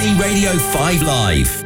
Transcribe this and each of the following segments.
BBC Radio 5 Live.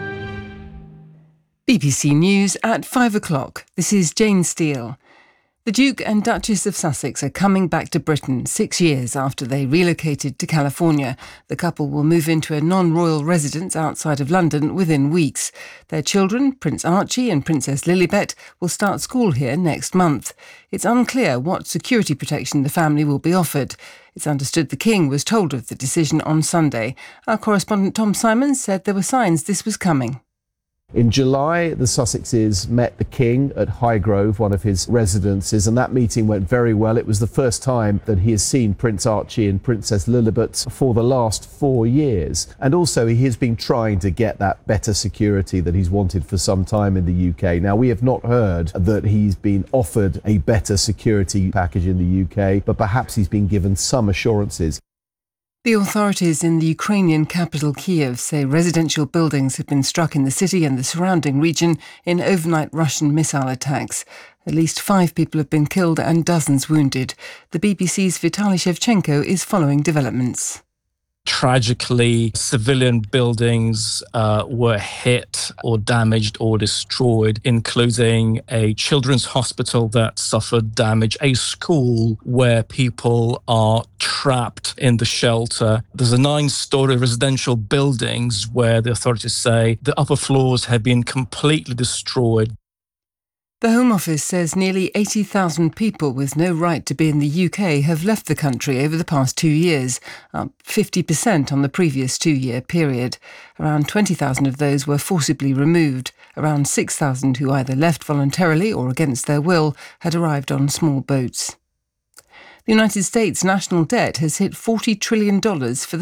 BBC News at 5 o'clock. This is Jane Steele. The Duke and Duchess of Sussex are coming back to Britain 6 years after they relocated to California. The couple will move into a non-royal residence outside of London within weeks. Their children, Prince Archie and Princess Lilibet, will start school here next month. It's unclear what security protection the family will be offered. It's understood the King was told of the decision on Sunday. Our correspondent Tom Simons said there were signs this was coming. In July, the Sussexes met the King at Highgrove, one of his residences, and that meeting went very well. It was the first time that he has seen Prince Archie and Princess Lilibet for the last 4 years. And also, he has been trying to get that better security that he's wanted for some time in the UK. Now, we have not heard that he's been offered a better security package in the UK, but perhaps he's been given some assurances. The authorities in the Ukrainian capital Kiev say residential buildings have been struck in the city and the surrounding region in overnight Russian missile attacks. At least 5 people have been killed and dozens wounded. The BBC's Vitaly Shevchenko is following developments. Tragically, civilian buildings were hit or damaged or destroyed, including a children's hospital that suffered damage, a school where people are trapped in the shelter. There's a 9-story residential buildings where the authorities say the upper floors have been completely destroyed. The Home Office says nearly 80,000 people with no right to be in the UK have left the country over the past 2 years, up 50% on the previous 2-year period. Around 20,000 of those were forcibly removed. Around 6,000 who either left voluntarily or against their will had arrived on small boats. The United States national debt has hit $40 trillion for the